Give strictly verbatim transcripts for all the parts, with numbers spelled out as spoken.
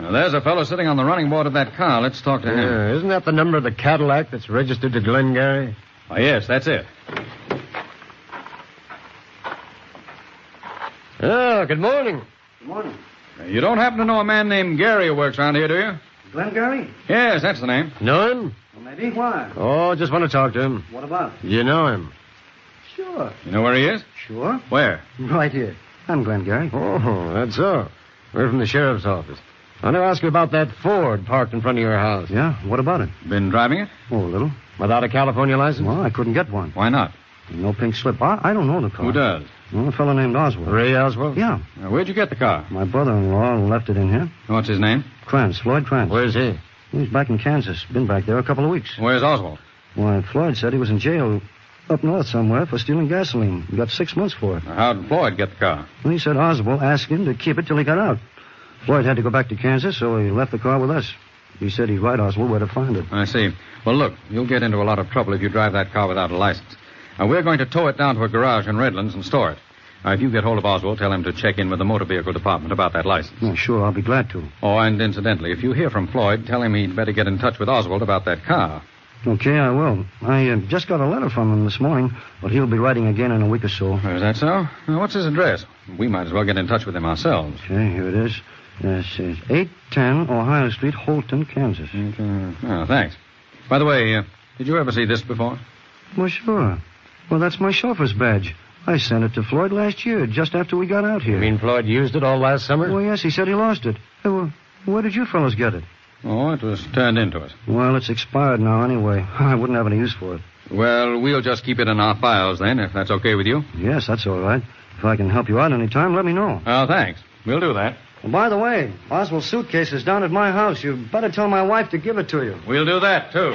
Now, there's a fellow sitting on the running board of that car. Let's talk to him. Yeah, isn't that the number of the Cadillac that's registered to Glengarry? Oh, yes, that's it. Oh, good morning. Good morning. You don't happen to know a man named Gary who works around here, do you? Glengarry? Yes, that's the name. Know him? Well, maybe. Why? Oh, just want to talk to him. What about? You know him? Sure. You know where he is? Sure. Where? Right here. I'm Glengarry. Oh, that's so. We're from the sheriff's office. I want to ask you about that Ford parked in front of your house. Yeah? What about it? Been driving it? Oh, a little. Without a California license? Well, I couldn't get one. Why not? No pink slip. I, I don't know the car. Who does? Well, a fellow named Oswald. Ray Oswald? Yeah. Now, where'd you get the car? My brother-in-law left it in here. What's his name? Krantz, Floyd Krantz. Where's he? He's back in Kansas. Been back there a couple of weeks. Where's Oswald? Why, Floyd said he was in jail up north somewhere for stealing gasoline. He got six months for it. Now, how'd Floyd get the car? Well, he said Oswald asked him to keep it till he got out. Floyd had to go back to Kansas, so he left the car with us. He said he'd write Oswald where to find it. I see. Well, look, you'll get into a lot of trouble if you drive that car without a license. Now, we're going to tow it down to a garage in Redlands and store it. Now, if you get hold of Oswald, tell him to check in with the motor vehicle department about that license. Oh, sure, I'll be glad to. Oh, and incidentally, if you hear from Floyd, tell him he'd better get in touch with Oswald about that car. Okay, I will. I uh, just got a letter from him this morning, but he'll be writing again in a week or so. Is that so? Now, what's his address? We might as well get in touch with him ourselves. Okay, here it is. It says eight ten Ohio Street, Holton, Kansas. Okay. Oh, thanks. By the way, uh, did you ever see this before? Well, sure. Well, that's my chauffeur's badge. I sent it to Floyd last year, just after we got out here. You mean Floyd used it all last summer? Well, yes, he said he lost it. Hey, well, where did you fellows get it? Oh, it was turned into us. Well, it's expired now anyway. I wouldn't have any use for it. Well, we'll just keep it in our files then, if that's okay with you. Yes, that's all right. If I can help you out any time, let me know. Oh, thanks. We'll do that. Well, by the way, Oswald's suitcase is down at my house. You'd better tell my wife to give it to you. We'll do that, too.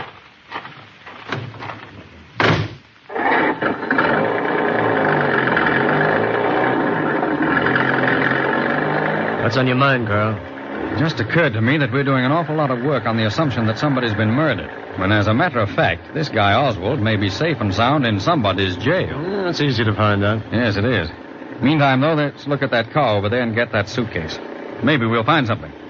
What's on your mind, Carl? It just occurred to me that we're doing an awful lot of work on the assumption that somebody's been murdered. When, as a matter of fact, this guy Oswald may be safe and sound in somebody's jail. Yeah, that's easy to find out. Yes, it is. Meantime, though, let's look at that car over there and get that suitcase. Maybe we'll find something.